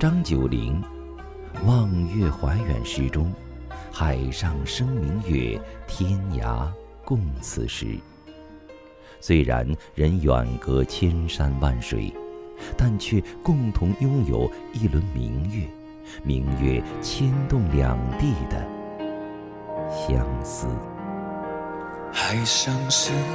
张九龄《望月怀远》诗中“海上生明月，天涯共此时”。虽然人远隔千山万水，但却共同拥有一轮明月，明月牵动两地的相思。 海上生